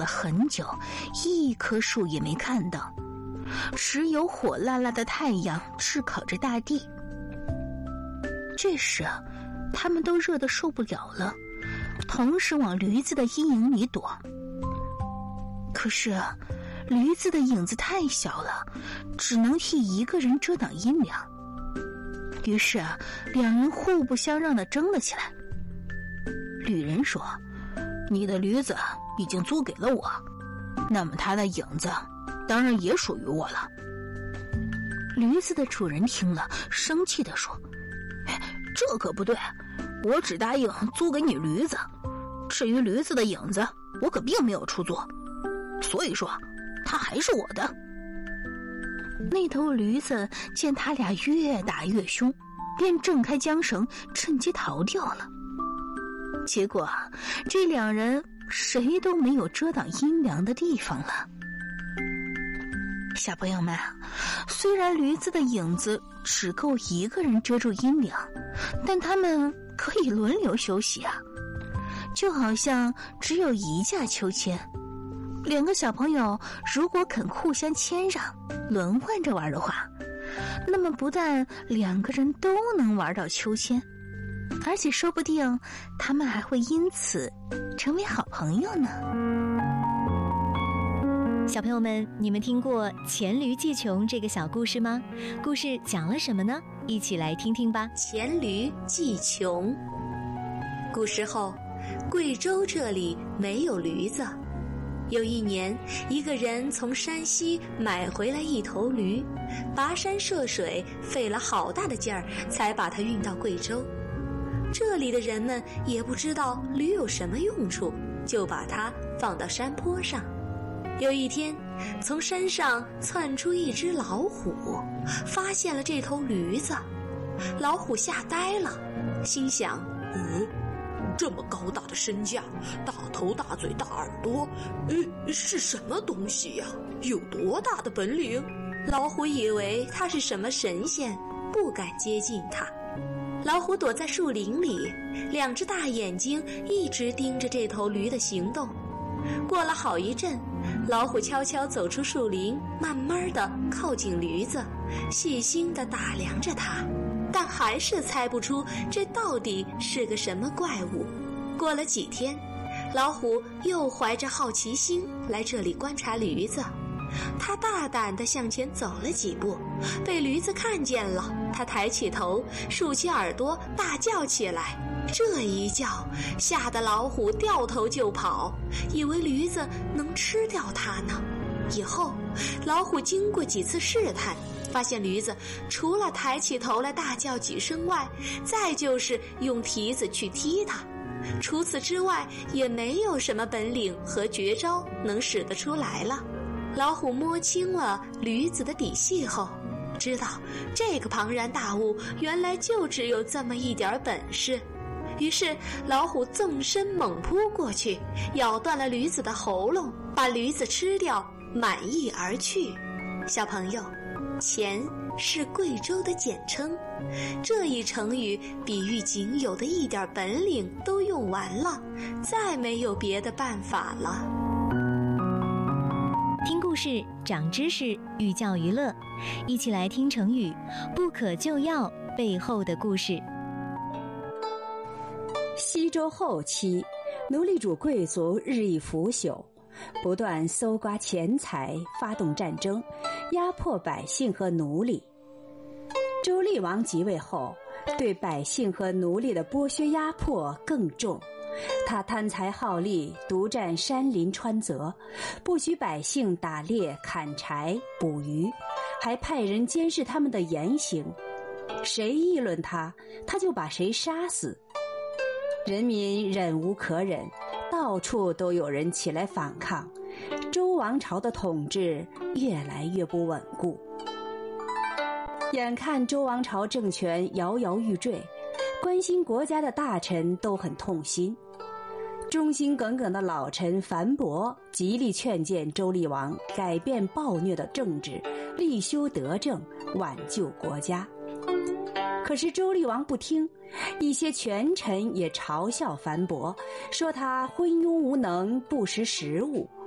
很久，一棵树也没看到，只有火辣辣的太阳炙烤着大地。这时他们都热得受不了了，同时往驴子的阴影里躲。可是驴子的影子太小了，只能替一个人遮挡阴凉。于是两人互不相让地争了起来。旅人说，你的驴子已经租给了我，那么它的影子当然也属于我了。驴子的主人听了，生气地说，这可不对，我只答应租给你驴子，至于驴子的影子，我可并没有出租，所以说它还是我的。那头驴子见他俩越打越凶，便挣开缰绳，趁机逃掉了。结果这两人谁都没有遮挡阴凉的地方了。小朋友们，虽然驴子的影子只够一个人遮住阴凉，但他们可以轮流休息啊，就好像只有一架秋千，两个小朋友如果肯互相谦让，轮换着玩的话，那么不但两个人都能玩到秋千，而且说不定他们还会因此成为好朋友呢。 小朋友们，你们听过黔驴技穷这个小故事吗？故事讲了什么呢？一起来听听吧。 黔驴技穷。古时候，贵州这里没有驴子。有一年，一个人从山西买回来一头驴，跋山涉水，费了好大的劲儿才把它运到贵州。这里的人们也不知道驴有什么用处，就把它放到山坡上。有一天，从山上窜出一只老虎，发现了这头驴子。老虎吓呆了，心想， 这么高大的身价，大头大嘴大耳朵，是什么东西呀？有多大的本领？ 老虎以为它是什么神仙，不敢接近它。老虎躲在树林里，两只大眼睛一直盯着这头驴的行动。过了好一阵，老虎悄悄走出树林，慢慢地靠近驴子，细心地打量着它，但还是猜不出这到底是个什么怪物。过了几天，老虎又怀着好奇心来这里观察驴子。他大胆地向前走了几步，被驴子看见了。他抬起头，竖起耳朵，大叫起来。这一叫吓得老虎掉头就跑，以为驴子能吃掉它呢。以后老虎经过几次试探，发现驴子除了抬起头来大叫几声外，再就是用蹄子去踢它，除此之外也没有什么本领和绝招能使得出来了。老虎摸清了驴子的底细后，知道这个庞然大物原来就只有这么一点本事。于是老虎纵身猛扑过去，咬断了驴子的喉咙，把驴子吃掉，满意而去。小朋友，黔是贵州的简称，这一成语比喻仅有的一点本领都用完了，再没有别的办法了。 听故事长知识，寓教于乐，一起来听成语不可救药背后的故事。 西周后期，奴隶主贵族日益腐朽，不断搜刮钱财，发动战争，压迫百姓和奴隶。周厉王即位后，对百姓和奴隶的剥削压迫更重。他贪财好利，独占山林川泽，不许百姓打猎、砍柴、捕鱼，还派人监视他们的言行。谁议论他，他就把谁杀死。人民忍无可忍，到处都有人起来反抗，周王朝的统治越来越不稳固。眼看周王朝政权摇摇欲坠，关心国家的大臣都很痛心。忠心耿耿的老臣樊伯极力劝谏周厉王改变暴虐的政治，立修德政，挽救国家。可是周厉王不听，一些权臣也嘲笑樊伯，说他昏庸无能，不识时务，